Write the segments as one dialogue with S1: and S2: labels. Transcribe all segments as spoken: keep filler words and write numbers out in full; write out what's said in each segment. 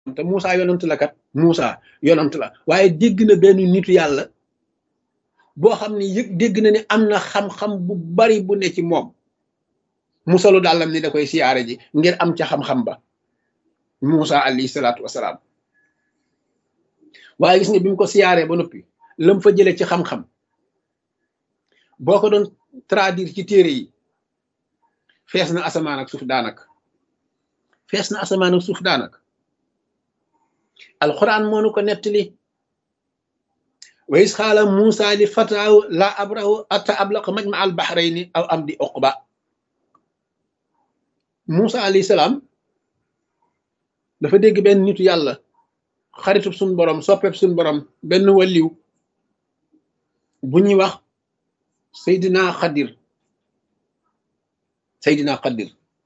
S1: te Moussa yonant la kat Moussa yonant la waaye dégg na benn nitu yàlla boo xam ne yëg dégg na ne am na xam-xam bu bari bu ne ci moom mu solu dàllam ni da koy siyaare ji ngir am ca xam-xam ba Moussa alayhi salaatu wasalaam waaye gis nga bi mu ko siyaaree ba noppi lam fa jële ci xam-xam boo ko doon traduire ci téere yi fees na asamaan ak suuf daanaka fees na asamaan ak suuf daanaka alquran moo nu ko nettali wa is xaala Moussa li fataaw la abrahu atta ablaqa majma al bahrayni aw am di oqba Moussa alayhi salaam dafa dégg benn nitu yàlla xaritub suñ borom soppeeb suñ borom benn waliw bu ñuy wax Seydina Xadir Seydina Xadir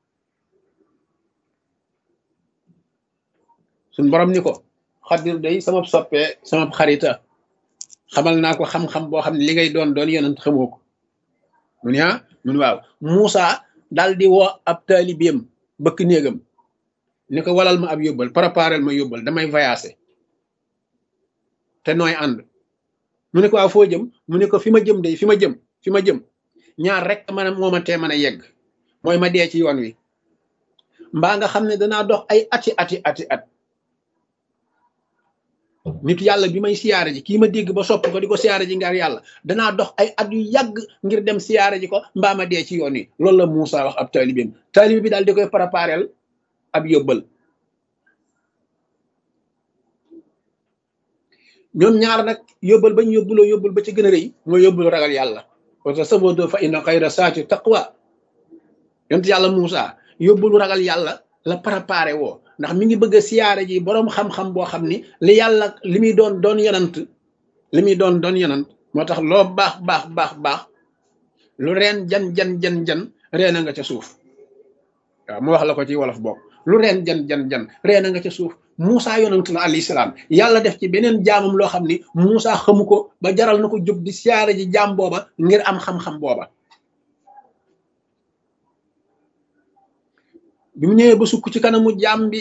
S1: suñ borom ni ko Xadir day sama soppee sama xarita xamal naa ko xam-xam boo xam ne li ngay doon doon yonent xamoo ko mu ne ah mun waaw Moussa daal di woo ab taalibeem bëkk néegam ni ko walal ma ab yóbbal préparel ma yóbbal damay voyager te nooy ànd mu ne ko waaw foo jëm mu ne ko fi ma jëm day fi ma jëm fi ma jëm ñaar rek man moo ma tee mën a yegg mooy ma dee ci yoon wi mbaa nga xam ne danaa dox ay ati ati ati at nit yàlla bi may siyaare ji kii ma dégg ba sopp ko di ko siyaare ji ngir yàlla danaa dox ay at yu yàgg ngir dem siyaare ji ko mbaa ma dee ci yoon wi loolu la Moussa wax ab taalibeem taalibe bi daal di koy préparel ab yóbbal ñoom ñaar nag yóbbal bañ yóbbuloo yóbbul ba ci gën a rëy mooy yóbbulu ragal yàlla wa tasawwadu fa inna xayra saati taqwa yonent yàlla Moussa yóbbulu ragal yàlla la préparé woo ndax mi ngi bëgg a siyaare ji boroom xam-xam boo xam ni li yàlla li muy doon doon yonant li muy doon doon yonant moo tax loo baax baax baax baax lu reen jan jan jan jan reena nga ca suuf waaw mu wax la ko ci wolof bokk lu reen jan jan jan reena nga ca suuf Moussa yonant la alayhi salaam yàlla def ci beneen jaamam loo xam ni Moussa xamu ko ba jaral na ko jóg di siyaare ji jaam booba ngir am xam-xam booba bi mu ñëwee ba sukk ci kanamu jaam bi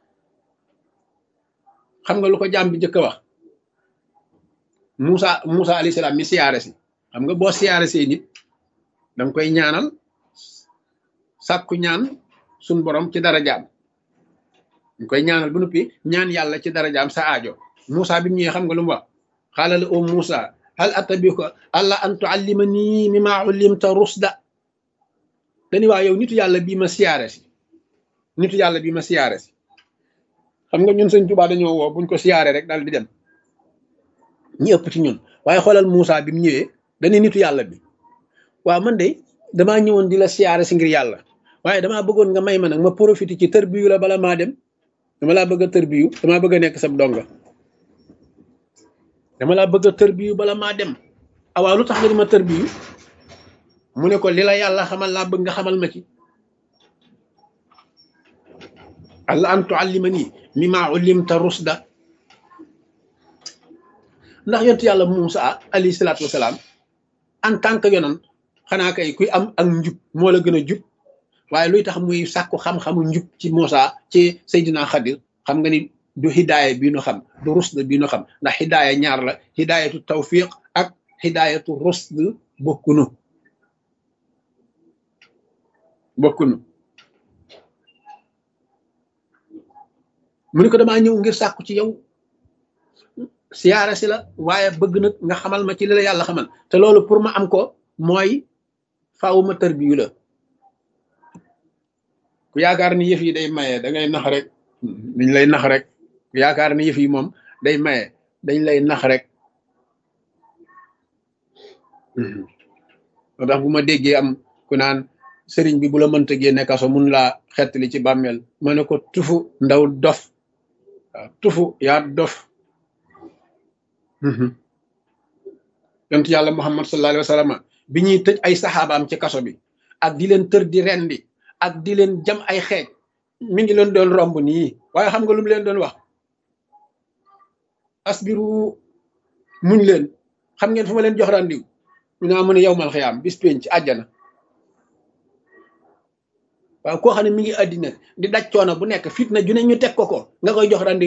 S1: xam nga lu ko jaam bi njëkk a wax Moussa Moussa alayhi salaam mi siyaare si xam nga boo siyaare see nit danga koy ñaanal sàkku ñaan suñ borom ci dara jaam ñu koy ñaanal bu noppi ñaan yàlla ci dara jaam sa aajo Moussa bi mu ñëwee xam nga lu mu wax xaala la o Moussa hal attabi'uka ala an tu'allimani mimma ullimta rusda dañu waa yow nitu yàlla bii ma siyaare si nitu yàlla bii ma siyaare si xam nga ñun sëñ Tuubaa dañoo woo buñ ko siyaare rek daal di dem ñi ëpp ci ñun waaye xoolal Moussa bi mu ñëwee dañuy nitu yàlla bi waaw man de damaa ñëwoon di la siyaare si ngir yàlla waaye damaa bëggoon nga may ma nag ma profité ci tërbiyu la bala maa dem dama laa bëgg a tërbiyu damaa bëgg a nekk sab donga dama laa bëgg a tërbiyu bala maa dem awaa lu tax nga di ma tërbiyu mu ne ko li la yàlla xamal laa bëgg nga xamal ma ci alla an tuallimani mimma ullimta rusda ndax yontu yàlla Moussa alayhi salaatu wasalaam en tant que yonant xanaa kay kuy am ak njub moo la gën a jub waaye luy tax muy sàkku xam-xamu njub ci Moussa ci Seydina Xadir xam nga ni du hidaaya bii nu xam du rusd bii nu xam ndax hidaaya ñaar la hidaayatu tawfiq ak hidaayatu rusd bokkunu bokkunu mu ne ko damaa ñëw ngir sàkku ci yow siyaare si la waaye bëgg nag nga xamal ma ci li la yàlla xamal te loolu pour ma am ko mooy faaw ma tërbiyu la ku yaakaar ni yëf yi day maye da ngay nax rek dañ lay nax rek ku yaakaar ni yëf yi moom day maye dañ lay nax rek moo tax bu ma déggee am ku naan sëriñ bi bu la mënta génne kaso mun laa xettali ci bàmmeel ma ne ko tufu ndaw dof waaw tufu yaa dof yonent yàlla Muhammad sallallahu alayhi wa sallam bi ñuy tëj ay saxaabaam ci kaso bi ak di leen tër di rendi ak di leen jam ay xeej mi ngi leen doon romb nii waaye xam nga lu mu leen doon wax asbiru muñ leen xam ngeen fu ma leen jox randiw ñu naa mën a yowmal xiyaam bis pénc ci àjjana waaw koo xam ne mi ngi àddina di daj coono bu nekk fitna ju ne ñu teg ko ko nga koy jox rendez